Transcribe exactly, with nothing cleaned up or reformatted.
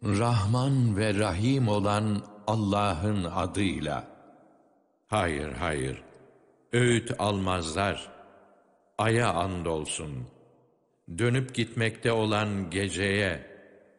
Rahman ve Rahim olan Allah'ın adıyla. Hayır, hayır. Öğüt almazlar. Ay'a andolsun. Dönüp gitmekte olan geceye,